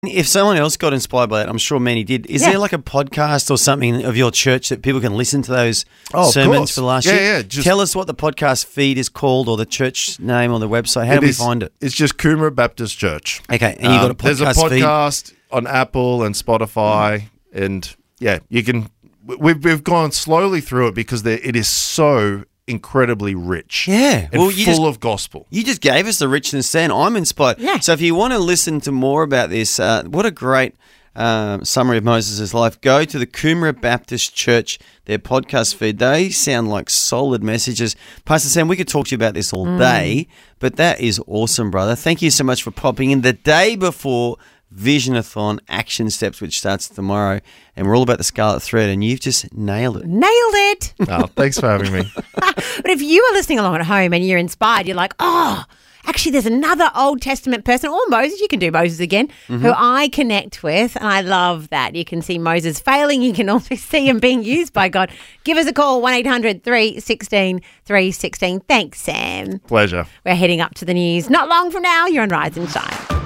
If someone else got inspired by that, I'm sure many did. Is there like a podcast or something of your church that people can listen to those sermons for the last year? Yeah. Tell us what the podcast feed is called, or the church name, or the website. How do we find it? It's just Coomera Baptist Church. Okay, and you've got a podcast There's a podcast on Apple and Spotify, and you can. We've gone slowly through it because it is so incredibly rich. Yeah. And full of gospel. You just gave us the richness then. I'm inspired. Yeah. So if you want to listen to more about this, what a great summary of Moses' life, go to the Coomera Baptist Church, their podcast feed. They sound like solid messages. Pastor Sam, we could talk to you about this all day, but that is awesome, brother. Thank you so much for popping in the day before Visionathon Action Steps, which starts tomorrow, and we're all about the Scarlet Thread, and you've just nailed it. Nailed it. Oh, thanks for having me. But if you are listening along at home and you're inspired, you're like, actually, there's another Old Testament person, or Moses, you can do Moses again, who I connect with, and I love that. You can see Moses failing. You can also see him being used by God. Give us a call, 1-800-316-316. Thanks, Sam. Pleasure. We're heading up to the news. Not long from now, you're on Rise and Shine.